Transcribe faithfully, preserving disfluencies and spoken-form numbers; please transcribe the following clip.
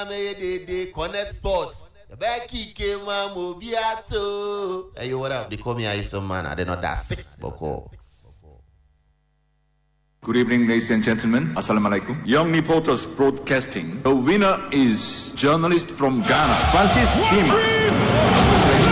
me de de Connect Sports. Becky came mo biato. Hey, what up? They call me Isom man. I did not that sick. Boko. Good evening, ladies and gentlemen. Assalamu alaikum. Young Reporters Broadcasting. The winner is journalist from Ghana, Francis Hima.